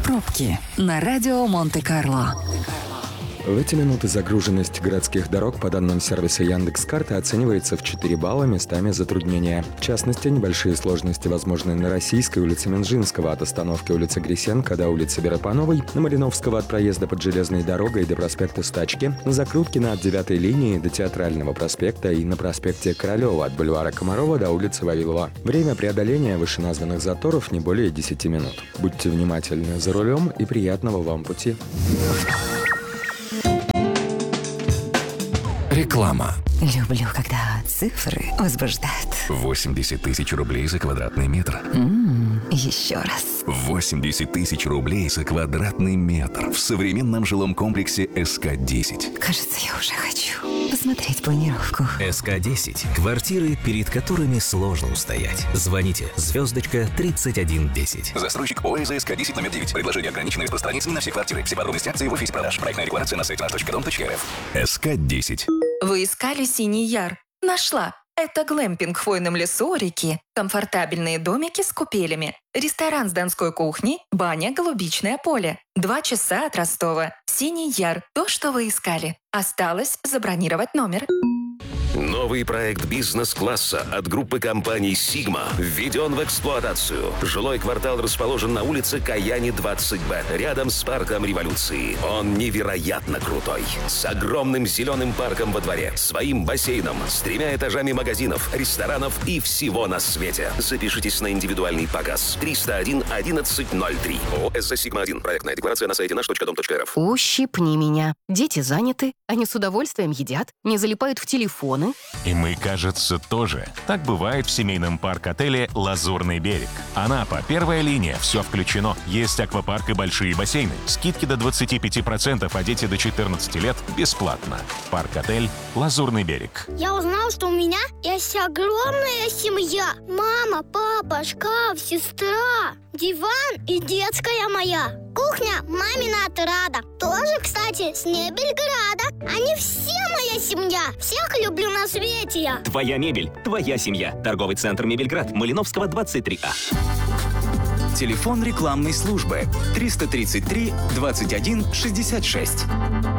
Пробки на радио Монте-Карло. В эти минуты загруженность городских дорог по данным сервиса Яндекс.Карты оценивается в 4 балла, местами затруднения. В частности, небольшие сложности возможны на Российской улице Минжинского от остановки улицы Грисенко до улицы Беропановой, на Малиновского от проезда под железной дорогой до проспекта Стачки, на Закруткина от 9-й линии до Театрального проспекта и на проспекте Королева от бульвара Комарова до улицы Вавилова. Время преодоления вышеназванных заторов не более 10 минут. Будьте внимательны за рулем и приятного вам пути. Реклама. Люблю, когда цифры возбуждают. 80 тысяч рублей за квадратный метр. Еще раз. 80 тысяч рублей за квадратный метр в современном жилом комплексе СК-10. Кажется, я уже хочу посмотреть планировку. СК-10. Квартиры, перед которыми сложно устоять. Звоните *3110. Застройщик ОС СК-10 номер 9. Предложение ограничено распространяется не на все квартиры. Все подробности акции в офисе продаж. Проектная декларация на сайте nаш.dom.rf. СК-10. Вы искали Синий Яр? Нашла. Это глэмпинг в хвойном лесу у реки, комфортабельные домики с купелями, ресторан с донской кухней, баня, голубичное поле. 2 часа от Ростова. Синий Яр. То, что вы искали. Осталось забронировать номер. Новый проект бизнес-класса от группы компаний «Сигма» введен в эксплуатацию. Жилой квартал расположен на улице Каяни, 20Б, рядом с парком Революции. Он невероятно крутой. С огромным зеленым парком во дворе, своим бассейном, с 3 этажами магазинов, ресторанов и всего на свете. Запишитесь на индивидуальный показ. 301-1103. ОС «Сигма-1». Проектная декларация на сайте наш.дом.рф. Ущипни меня. Дети заняты, они с удовольствием едят, не залипают в телефоны. И мы, кажется, тоже. Так бывает в семейном парк-отеле «Лазурный берег». Анапа, первая линия, все включено. Есть аквапарк и большие бассейны. Скидки до 25%, а дети до 14 лет бесплатно. Парк-отель «Лазурный берег». Я узнал, что у меня есть огромная семья. Мама, папа, шкаф, сестра, диван и детская моя. Кухня мамина отрада. Тоже, кстати, с Небельграда. Они все моя семья. Всех люблю на свете я. Твоя мебель, твоя семья. Торговый центр «Мебельград», Малиновского, 23А. Телефон рекламной службы 333 21 66.